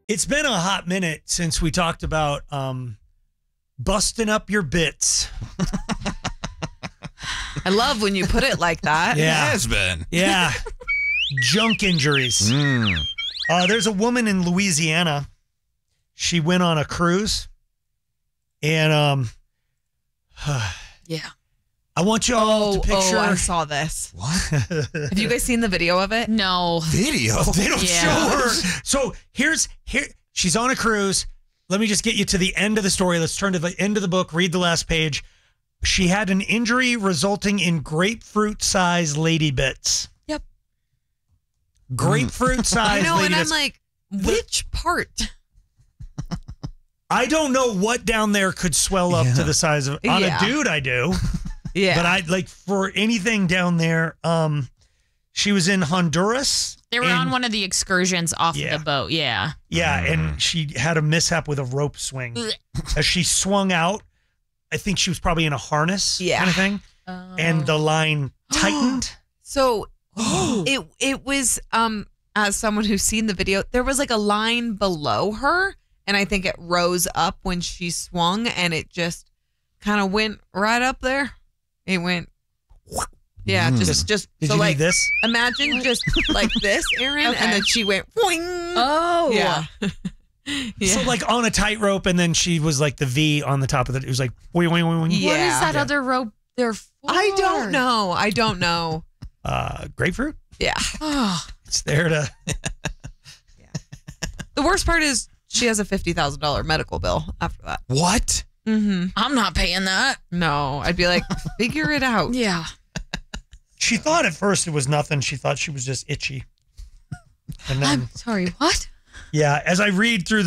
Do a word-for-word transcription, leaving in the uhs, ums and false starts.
It's been a hot minute since we talked about um, busting up your bits. I love when you put it like that. Yeah. It has been. Yeah. Junk injuries. Mm. Uh, there's a woman in Louisiana. She went on a cruise. And um, Yeah. I want you all Oh, to picture. oh, I saw this. What? Have you guys seen the video of it? No. Video? They don't Yeah. show her. So here's here. She's on a cruise. Let me just get you to the end of the story. Let's turn to the end of the book. Read the last page. She had an injury resulting in grapefruit-sized lady bits. Yep. Grapefruit-sized I know, lady and I'm bits. like, which part? I don't know what down there could swell up Yeah. to the size of on Yeah. a dude. I do, Yeah. but I like for anything down there. Um, she was in Honduras. They were and- on one of the excursions off Yeah. of the boat. Yeah. Yeah, and she had a mishap with a rope swing. As she swung out, I think she was probably in a harness Yeah. kind of thing, and the line tightened. So it it was um as someone who's seen the video, there was like a line below her, and I think it rose up when she swung, and it just kind of went right up there. It went, yeah, Mm. just just Did so you like need this? imagine just like this, Aaron, Okay. and then she went, boing. Oh. Yeah. Yeah. So like on a tightrope, and then she was like the V on the top of it. It was like wing, wing, wing, wing. Yeah. What is that other rope there for? I don't know. I don't know. Uh, grapefruit. Yeah. Oh. It's there to. The worst part is she has a fifty thousand dollars medical bill after that. What? Mm-hmm. I'm not paying that. No, I'd be like, figure it out. Yeah. She thought at first it was nothing. She thought she was just itchy. And then, I'm sorry. What? yeah, as I read through